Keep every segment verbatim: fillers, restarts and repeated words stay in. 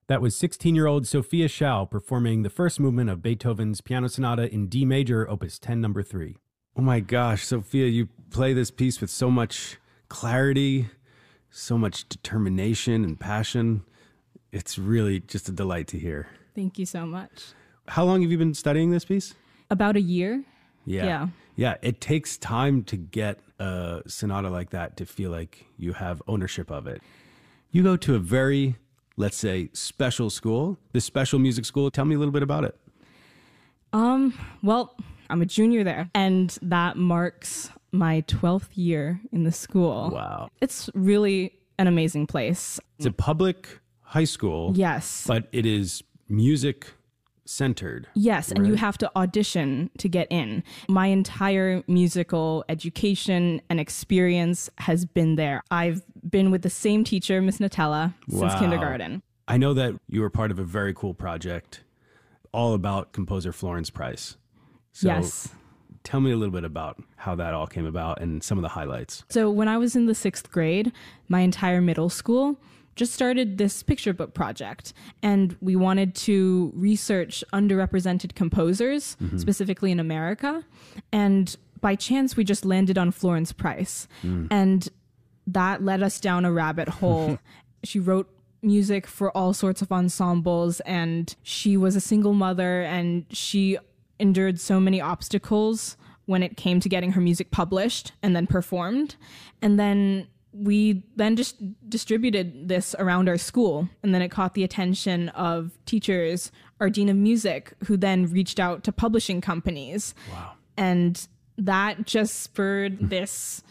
That was sixteen-year-old Sophia Schau performing the first movement of Beethoven's Piano Sonata in D major, opus ten, number three. Oh my gosh, Sophia, you play this piece with so much clarity, so much determination and passion. It's really just a delight to hear. Thank you so much. How long have you been studying this piece? About a year. Yeah. Yeah. Yeah, it takes time to get a sonata like that to feel like you have ownership of it. You go to a very, let's say, special school, this special music school. Tell me a little bit about it. Um, well, I'm a junior there, and that marks my twelfth year in the school. Wow. It's really an amazing place. It's a public high school. Yes. But it is music centered. Yes, and right? you have to audition to get in. My entire musical education and experience has been there. I've been with the same teacher, Miss Nutella, since Wow. kindergarten. I know that you were part of a very cool project all about composer Florence Price. So Yes. tell me a little bit about how that all came about and some of the highlights. So when I was in the sixth grade, my entire middle school just started this picture book project, and we wanted to research underrepresented composers, mm-hmm. specifically in America. And by chance, we just landed on Florence Price, mm. and that led us down a rabbit hole. She wrote music for all sorts of ensembles, and she was a single mother, and she endured so many obstacles when it came to getting her music published and then performed. And then we then just distributed this around our school, and then it caught the attention of teachers, our dean of music, who then reached out to publishing companies. Wow. And that just spurred this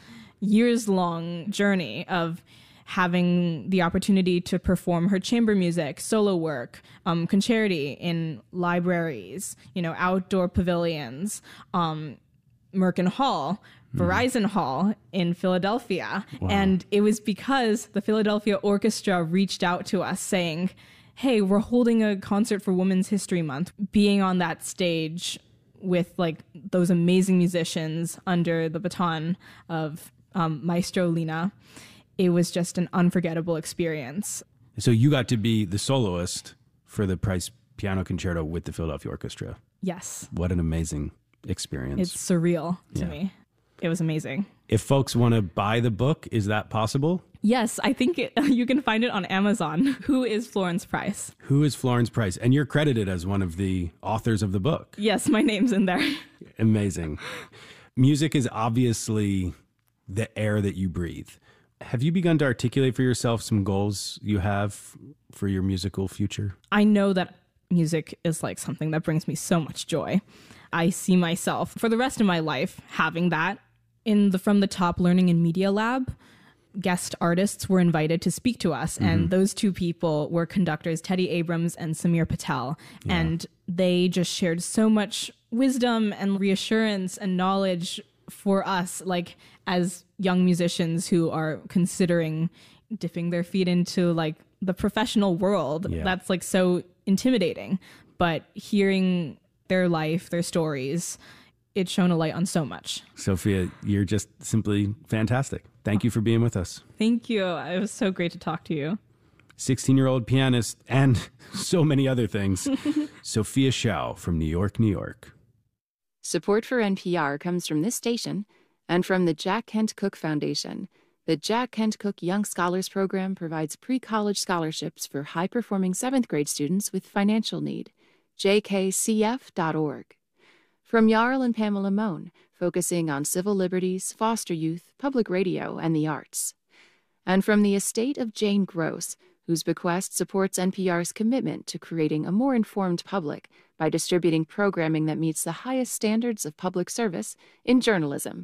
years-long journey of having the opportunity to perform her chamber music, solo work, um, concerti in libraries, you know, outdoor pavilions, um, Merkin Hall, Verizon Hall in Philadelphia. Wow. And it was because the Philadelphia Orchestra reached out to us saying, hey, we're holding a concert for Women's History Month. Being on that stage with like those amazing musicians under the baton of um, Maestro Lina, it was just an unforgettable experience. So you got to be the soloist for the Price Piano Concerto with the Philadelphia Orchestra. Yes. What an amazing experience. It's surreal to Yeah. me. It was amazing. If folks want to buy the book, is that possible? Yes, I think it, you can find it on Amazon. Who is Florence Price? Who is Florence Price? And you're credited as one of the authors of the book. Yes, my name's in there. Amazing. Music is obviously the air that you breathe. Have you begun to articulate for yourself some goals you have for your musical future? I know that music is like something that brings me so much joy. I see myself for the rest of my life having that. In the From the Top Learning and Media Lab, guest artists were invited to speak to us, mm-hmm. and those two people were conductors Teddy Abrams and Samir Patel, yeah. and they just shared so much wisdom and reassurance and knowledge for us, like as young musicians who are considering dipping their feet into like the professional world. Yeah. That's like so intimidating, but hearing their life, their stories, it shone a light on so much. Sophia, you're just simply fantastic. Thank you for being with us. Thank you. It was so great to talk to you. sixteen-year-old pianist and so many other things. Sophia Schau from New York, New York. Support for N P R comes from this station and from the Jack Kent Cooke Foundation. The Jack Kent Cooke Young Scholars Program provides pre-college scholarships for high-performing seventh grade students with financial need. j k c f dot org. From Jarl and Pamela Mohn, focusing on civil liberties, foster youth, public radio, and the arts. And from the estate of Jane Gross, whose bequest supports N P R's commitment to creating a more informed public by distributing programming that meets the highest standards of public service in journalism.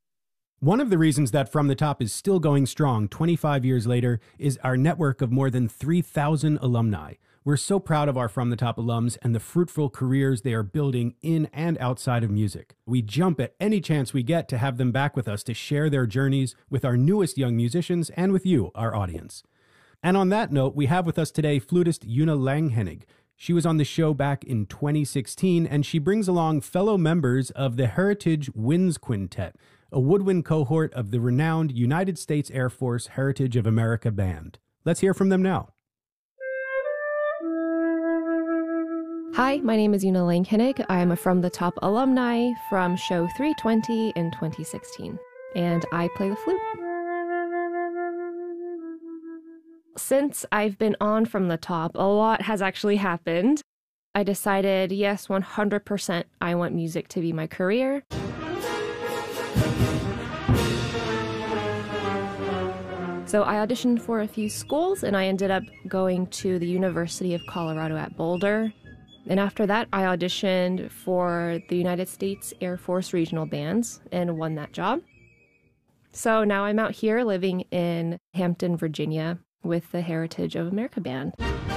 One of the reasons that From the Top is still going strong twenty-five years later is our network of more than three thousand alumni. We're so proud of our From the Top alums and the fruitful careers they are building in and outside of music. We jump at any chance we get to have them back with us to share their journeys with our newest young musicians and with you, our audience. And on that note, we have with us today flutist Una Langhennig. She was on the show back in twenty sixteen, and she brings along fellow members of the Heritage Winds Quintet, a woodwind cohort of the renowned United States Air Force Heritage of America Band. Let's hear from them now. Hi, my name is Una Langhinnig. I'm a From the Top alumni from show three twenty in twenty sixteen, and I play the flute. Since I've been on From the Top, a lot has actually happened. I decided, yes, one hundred percent I want music to be my career. So I auditioned for a few schools, and I ended up going to the University of Colorado at Boulder. And after that, I auditioned for the United States Air Force Regional Bands and won that job. So now I'm out here living in Hampton, Virginia with the Heritage of America Band.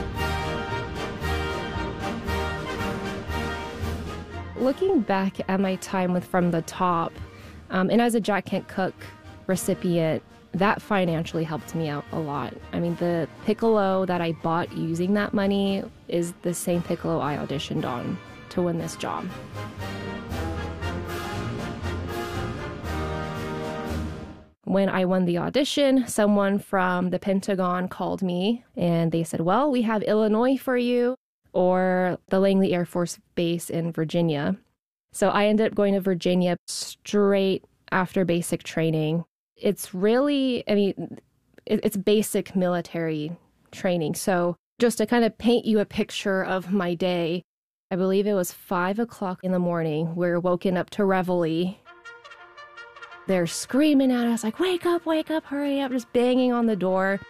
Looking back at my time with From the Top, um, and as a Jack Kent Cooke recipient, that financially helped me out a lot. I mean, the piccolo that I bought using that money is the same piccolo I auditioned on to win this job. When I won the audition, someone from the Pentagon called me and they said, well, we have Illinois for you or the Langley Air Force Base in Virginia. So I ended up going to Virginia straight after basic training. It's really, I mean, it's basic military training. So just to kind of paint you a picture of my day, I believe it was five o'clock in the morning. We're woken up to reveille. They're screaming at us like, wake up, wake up, hurry up, just banging on the door.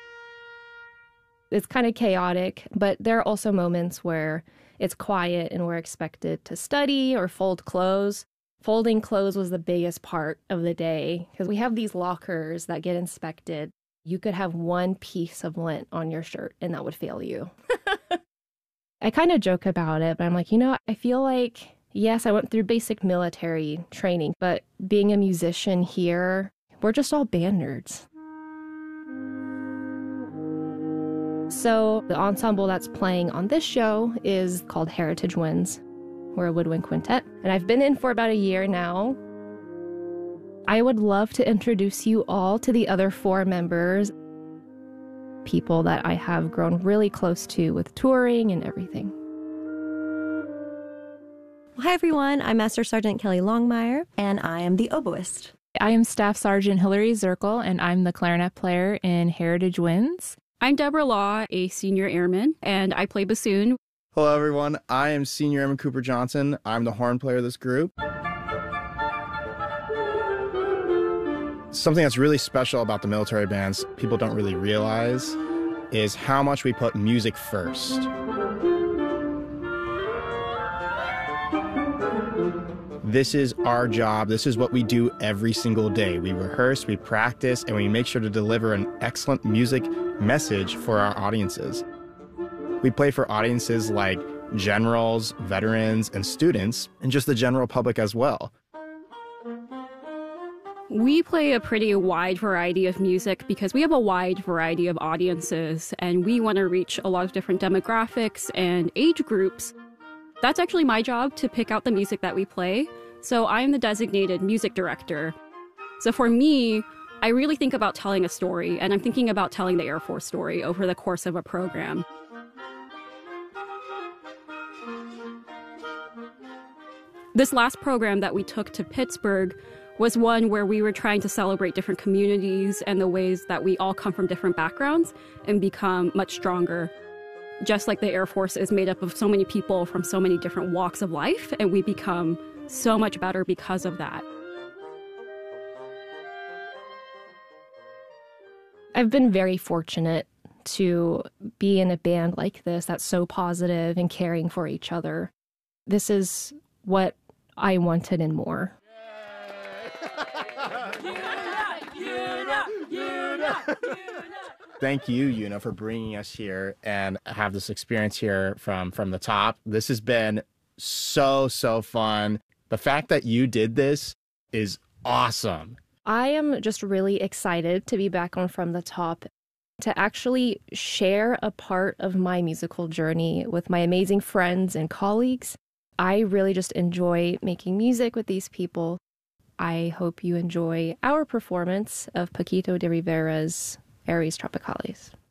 It's kind of chaotic, but there are also moments where it's quiet and we're expected to study or fold clothes. Folding clothes was the biggest part of the day because we have these lockers that get inspected. You could have one piece of lint on your shirt and that would fail you. I kind of joke about it, but I'm like, you know, I feel like, yes, I went through basic military training, but being a musician here, we're just all band nerds. So the ensemble that's playing on this show is called Heritage Winds. We're a woodwind quintet, and I've been in for about a year now. I would love to introduce you all to the other four members, people that I have grown really close to with touring and everything. Hi, everyone. I'm Master Sergeant Kelly Longmire, and I am the oboist. I am Staff Sergeant Hillary Zirkle, and I'm the clarinet player in Heritage Winds. I'm Deborah Law, a senior airman, and I play bassoon. Hello, everyone. I am Senior Airman Cooper Johnson. I'm the horn player of this group. Something that's really special about the military bands, people don't really realize, is how much we put music first. This is our job. This is what we do every single day. We rehearse, we practice, and we make sure to deliver an excellent music message for our audiences. We play for audiences like generals, veterans, and students, and just the general public as well. We play a pretty wide variety of music because we have a wide variety of audiences, and we want to reach a lot of different demographics and age groups. That's actually my job, to pick out the music that we play. So I'm the designated music director. So for me, I really think about telling a story, and I'm thinking about telling the Air Force story over the course of a program. This last program that we took to Pittsburgh was one where we were trying to celebrate different communities and the ways that we all come from different backgrounds and become much stronger. Just like the Air Force is made up of so many people from so many different walks of life, and we become so much better because of that. I've been very fortunate to be in a band like this that's so positive and caring for each other. This is what I wanted and more. Thank you, Una, for bringing us here and have this experience here from, from the top. This has been so, so fun. The fact that you did this is awesome. I am just really excited to be back on From the Top, to actually share a part of my musical journey with my amazing friends and colleagues. I really just enjoy making music with these people. I hope you enjoy our performance of Paquito de Rivera's Aries Tropicalis.